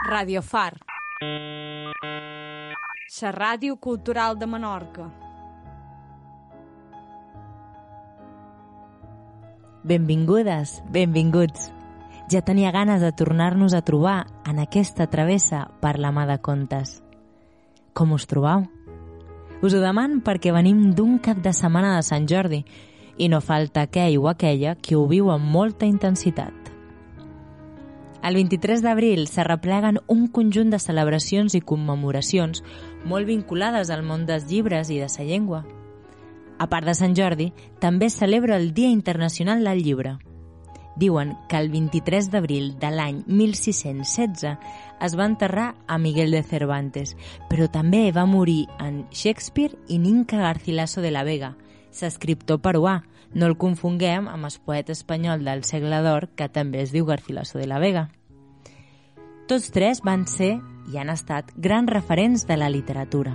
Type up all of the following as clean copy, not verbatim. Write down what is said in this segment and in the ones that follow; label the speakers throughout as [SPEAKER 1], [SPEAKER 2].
[SPEAKER 1] Radio Far, la ràdio cultural de Menorca.
[SPEAKER 2] Benvingudes, benvinguts. Ja tenia ganes de tornar-nos a trobar en aquesta travessa per la mà de contes. Com us trobau? Us ho deman perquè venim d'un cap de setmana de Sant Jordi i no falta aquell o aquella que ho viu amb molta intensitat. El 23 d'abril s'arrepleguen un conjunt de celebracions i commemoracions molt vinculades al món dels llibres i de sa llengua. A part de Sant Jordi, també es celebra el Dia Internacional del Llibre. Diuen que el 23 d'abril de l'any 1616 es va enterrar a Miguel de Cervantes, però també va morir en Shakespeare i Ninca Garcilaso de la Vega, l'escriptor peruà. No el confonguem amb el poeta espanyol del segle d'or, que també es diu Garcilaso de la Vega. Tots tres van ser i han estat grans referents de la literatura.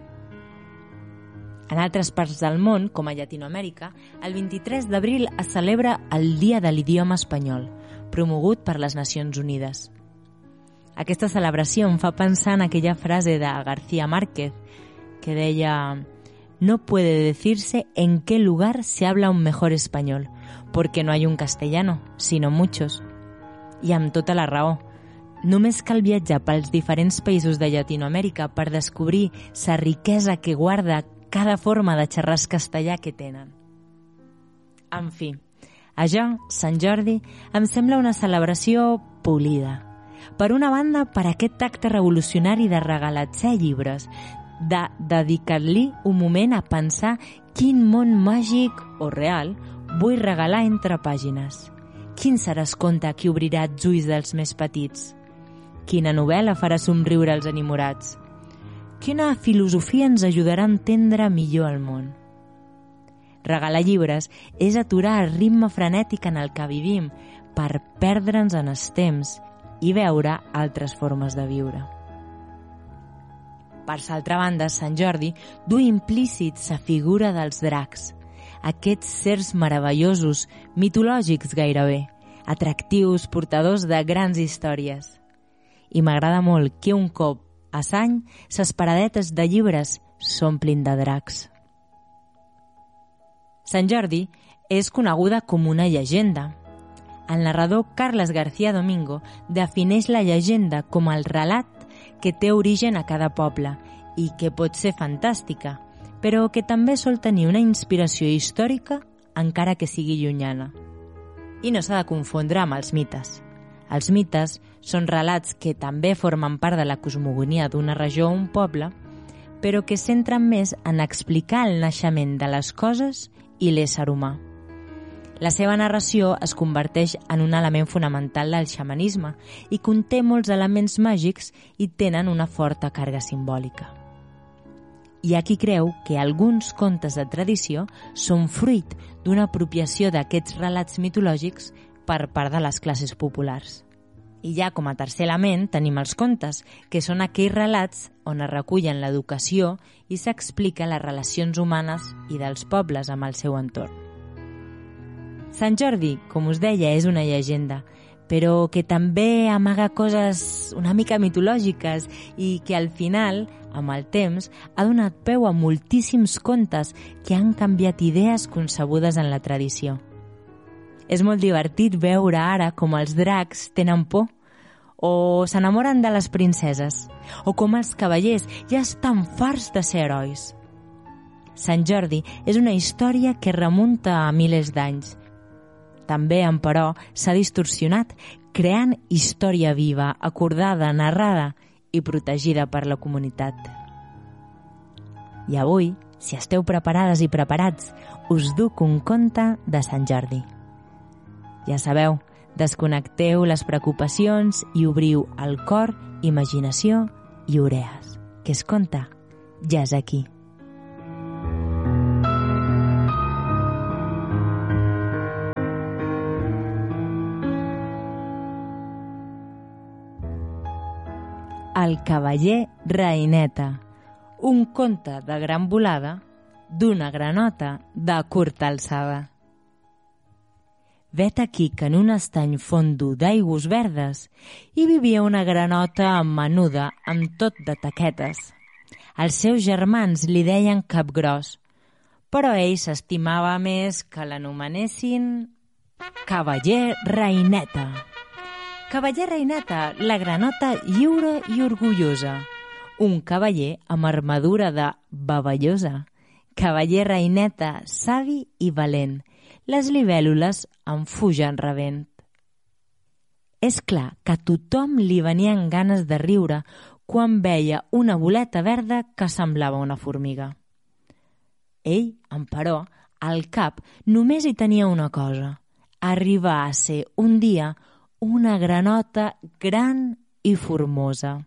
[SPEAKER 2] En altres parts del món, com a Llatinoamèrica, el 23 d'abril es celebra el Dia de l'Idioma Espanyol, promogut per les Nacions Unides. Aquesta celebració em fa pensar en aquella frase de García Márquez, que deia: «No puede decirse en qué lugar se habla un mejor español, porque no hay un castellano, sino muchos». I amb tota la raó. Només cal viatjar pels diferents països de Llatinoamèrica per descobrir la riquesa que guarda cada forma de xerrar castellà que tenen. En fi, això, Sant Jordi, em sembla una celebració polida. Per una banda, per aquest acte revolucionari de regalatzer llibres, de dedicar-li un moment a pensar quin món màgic o real vull regalar entre pàgines. Quin serà el conte que obrirà els ulls dels més petits? Quina novel·la farà somriure els enamorats? Quina filosofia ens ajudarà a entendre millor el món? Regalar llibres és aturar el ritme frenètic en el que vivim per perdre'ns en els temps i veure altres formes de viure. Per l'altra banda, Sant Jordi du implícit la figura dels dracs, aquests sers meravellosos, mitològics gairebé, atractius, portadors de grans històries. I m'agrada molt que un cop a l'any ses paradetes de llibres s'omplin de dracs. Sant Jordi és coneguda com una llegenda. El narrador Carles García Domingo defineix la llegenda com el relat que té origen a cada poble i que pot ser fantàstica, però que també sol tenir una inspiració històrica encara que sigui llunyana. I no s'ha de confondre amb els mites. Els mites són relats que també formen part de la cosmogonia d'una regió o un poble, però que es centren més en explicar el naixement de les coses i l'ésser humà. La seva narració es converteix en un element fonamental del xamanisme i conté molts elements màgics i tenen una forta càrrega simbòlica. Hi ha qui creu que alguns contes de tradició són fruit d'una apropiació d'aquests relats mitològics per part de les classes populars. I ja com a tercer element tenim els contes, que són aquells relats on es recullen l'educació i s'explica les relacions humanes i dels pobles amb el seu entorn. Sant Jordi, com us deia, és una llegenda, però que també amaga coses una mica mitològiques i que al final, amb el temps, ha donat peu a moltíssims contes que han canviat idees concebudes en la tradició. És molt divertit veure ara com els dracs tenen por o s'enamoren de les princeses o com els cavallers ja estan farts de ser herois. Sant Jordi és una història que remunta a milers d'anys. També, emperò, s'ha distorsionat, creant història viva, acordada, narrada i protegida per la comunitat. I avui, si esteu preparades i preparats, us duc un conte de Sant Jordi. Ja sabeu, desconnecteu les preocupacions i obriu el cor, imaginació i orelles, que es conta ja és aquí. El cavaller Reineta, un conte de gran volada d'una granota de curta alçada. Vet aquí que en un estany fondo d'aigües verdes hi vivia una granota menuda amb tot de taquetes. Els seus germans li deien Capgròs, però ell s'estimava més que l'anomenessin Cavaller Reineta. Cavaller Reineta, la granota lliure i orgullosa. Un cavaller amb armadura de baballosa. Cavaller Reineta, savi i valent. Les libèl·lules en fugen rebent. És clar que a tothom li venien ganes de riure quan veia una boleta verda que semblava una formiga. Ell, emperò, al cap només hi tenia una cosa: arribar a ser un dia una granota gran i formosa.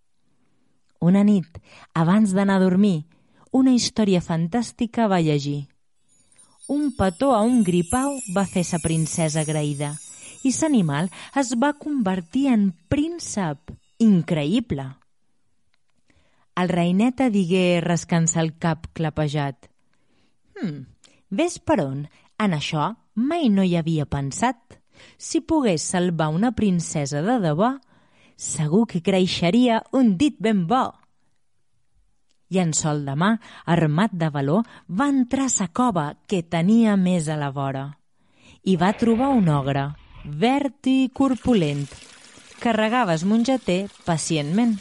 [SPEAKER 2] Una nit, abans d'anar a dormir, una història fantàstica va llegir. Un petó a un gripau va fer sa princesa agraïda i s'animal es va convertir en príncep. Increïble! El Reineta digué rascant-se el cap clapejat. Ves per on, en això mai no hi havia pensat. Si pogués salvar una princesa de debò, segur que creixeria un dit ben bo. Llençol de mà, armat de valor, va entrar a sa cova que tenia més a la vora. I va trobar un ogre, verd i corpulent, que regava es mongeter pacientment.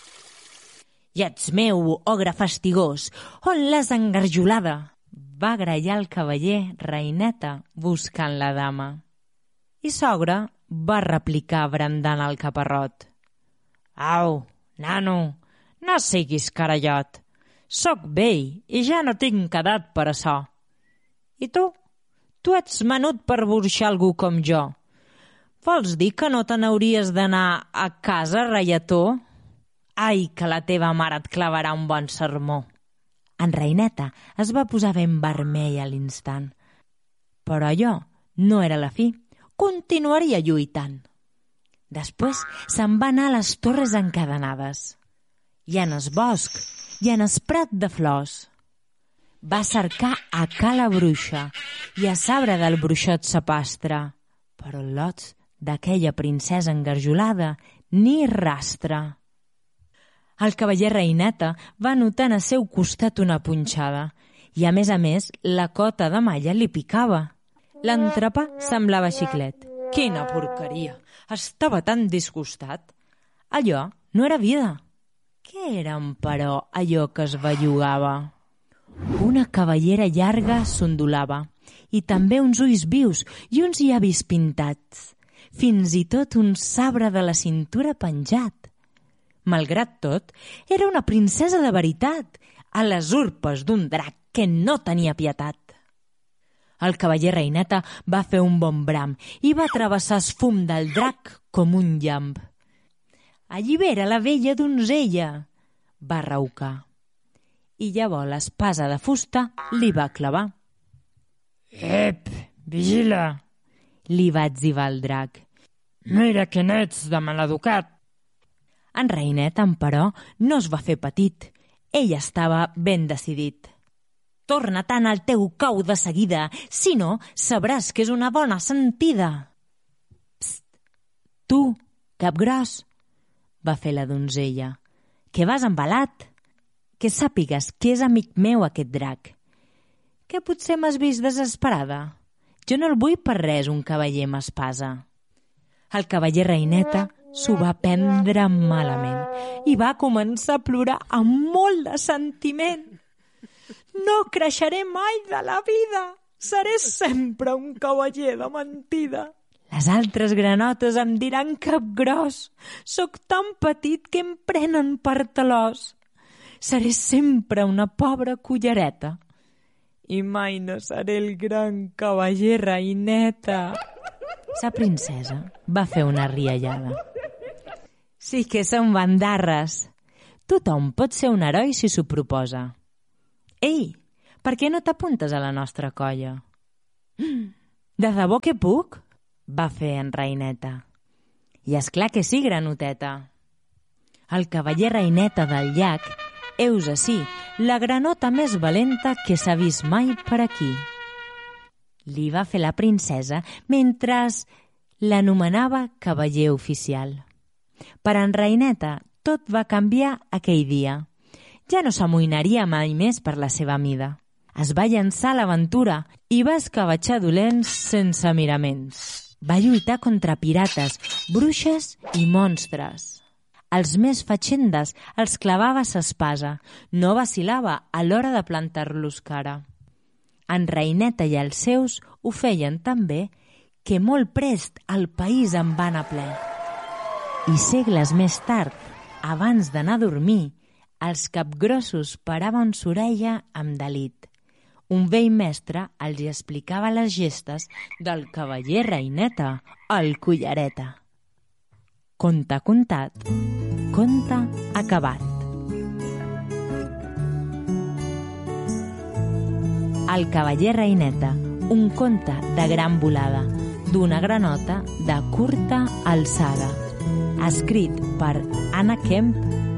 [SPEAKER 2] «Ets meu, ogre fastigós, on l'has engarjolada?» va grallar el cavaller Reineta buscant la dama. I l'ogre va replicar brandant el caparrot. «Au, nano, no siguis carallot. Soc vell i ja no tinc edat per açò. I tu? Tu ets menut per burxar algú com jo. Vols dir que no te n'hauries d'anar a casa, reietó? Ai, que la teva mare et clavarà un bon sermó». En Reineta es va posar ben vermell a l'instant. Però allò no era la fi. Continuaria lluitant. Després se'n va anar a les torres encadenades. I en el bosc, i en el prat de flors. Va cercar a Cala Bruixa i a sabre del bruixot sapastre, però lots d'aquella princesa engarjolada ni rastre. El cavaller Reineta va notar al seu costat una punxada i, a més, la cota de malla li picava. L'entrepà semblava xiclet. Quina porqueria! Estava tan disgustat. Allò no era vida. Què era, però, allò que es bellugava? Una cabellera llarga s'ondulava i també uns ulls vius i uns llavis pintats. Fins i tot un sabre de la cintura penjat. Malgrat tot, era una princesa de veritat, a les urpes d'un drac que no tenia pietat. El cavaller Reineta va fer un bon bram i va travessar el fum del drac com un llamp. «Allibera la vella donzella», va raucar. I llavors l'espasa de fusta li va clavar. «Ep, vigila», li va etzibar el drac. «Mira que n'ets de maleducat». En Reineta, però, no es va fer petit. Ell estava ben decidit. «Torna-te'n al teu cau de seguida, si no sabràs que és una bona sentida». «Psst! Tu, Capgròs», va fer la donzella, «que vas embalat? Que sàpigues que és amic meu aquest drac. Que potser m'has vist desesperada? Jo no el vull per res, un cavaller amb espasa». El cavaller Reineta s'ho va prendre malament i va començar a plorar amb molt de sentiment. «No creixeré mai de la vida! Seré sempre un cavaller de mentida! Les altres granotes em diran Capgròs! Soc tan petit que em prenen per talòs! Seré sempre una pobra cullereta! I mai no seré el gran cavaller Reineta!» Sa princesa va fer una riallada. «Sí que són bandarres. Tothom pot ser un heroi si s'ho proposa. Ei, per què no t'apuntes a la nostra colla?» «De debò que puc?» va fer en Reineta. «I és clar que sí, granoteta». El cavaller Reineta del llac, heus ací, la granota més valenta que s'ha vist mai per aquí. li va fer la princesa mentre l'anomenava cavaller oficial. Per en Reineta tot va canviar aquell dia. Ja no s'amoïnaria mai més per la seva mida. Es va llançar a l'aventura i va escavatxar dolents sense miraments. Va lluitar contra pirates, bruixes i monstres. Els més fatxendes els clavava s'espasa. No vacil·lava a l'hora de plantar-los cara. En Reineta i els seus ho feien tan bé que molt prest el país en va anar ple. I segles més tard, abans d'anar a dormir, els capgrossos paraven s'orella amb delit. Un vell mestre els explicava les gestes del cavaller Reineta, el Cullereta. Conte contat, conte acabat. El cavaller Reineta, un conte de gran volada, d'una granota de curta alçada. Escrit per Anna Kemp